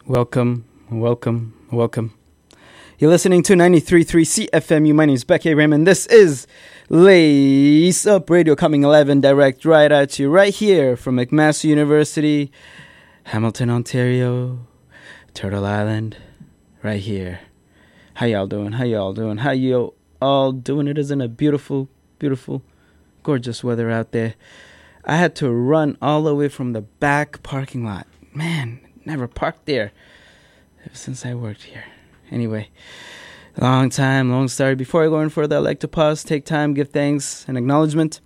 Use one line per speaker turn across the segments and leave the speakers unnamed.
Welcome, welcome, welcome. You're listening to 93.3 CFMU. My name is Becky Raymond. This is Lace Up Radio, coming 11 direct right at you, right here from McMaster University, Hamilton, Ontario, Turtle Island, right here. How y'all doing? How y'all doing? How you all doing? It isn't a beautiful, beautiful, gorgeous weather out there. I had to run all the way from the back parking lot. Man, never parked there ever since I worked here. Anyway, long time, long story. Before I go any further, I'd like to pause, take time, give thanks and acknowledgement.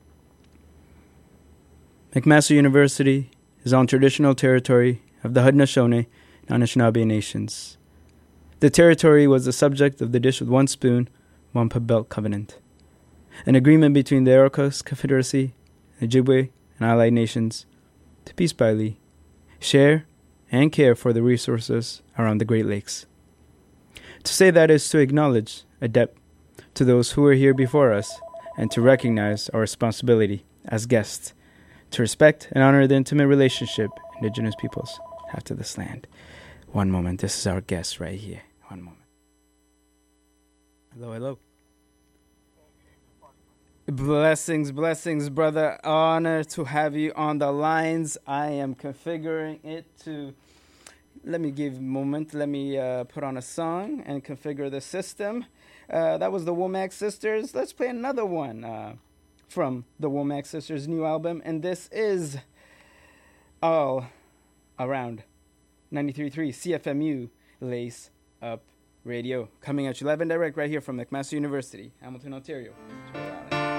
McMaster University is on traditional territory of the Haudenosaunee and Anishinaabe nations. The territory was the subject of the Dish with One Spoon, Wampum Belt Covenant, an agreement between the Iroquois Confederacy, the Ojibwe, and allied nations to peaceably share and care for the resources around the Great Lakes. To say that is to acknowledge a debt to those who were here before us and to recognize our responsibility as guests to respect and honor the intimate relationship Indigenous peoples have to this land. One moment, this is our guest right here. One moment. Hello, hello. Blessings, blessings, brother. Honor to have you on the lines. I am configuring it to... Let me give a moment. Let me put on a song and configure the system. That was the Womack Sisters. Let's play another one from the Womack Sisters' new album. And this is All Around 93.3 CFMU Lace Up Radio. Coming at you live and direct right here from McMaster University, Hamilton, Ontario.